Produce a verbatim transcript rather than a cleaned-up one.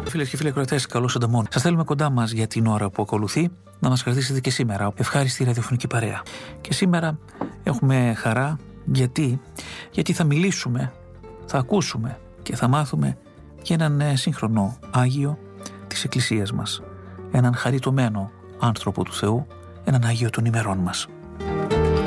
Φίλες και φίλοι ακροατές, καλώς ανταμών. Σας θέλουμε κοντά μας για την ώρα που ακολουθεί, να μας κρατήσετε και σήμερα. Ευχάριστη ραδιοφωνική παρέα. Και σήμερα έχουμε χαρά, γιατί, γιατί θα μιλήσουμε, θα ακούσουμε και θα μάθουμε για έναν σύγχρονο Άγιο της Εκκλησίας μας. Έναν χαριτωμένο άνθρωπο του Θεού, έναν Άγιο των ημερών μας.